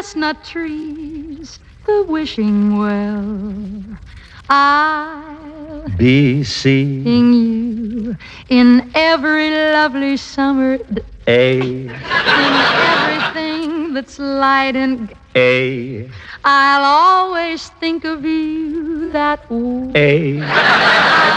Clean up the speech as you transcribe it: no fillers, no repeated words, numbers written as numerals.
chestnut trees, the wishing well. I'll be seeing you in every lovely summer in everything that's light and a I'll always think of you that way. a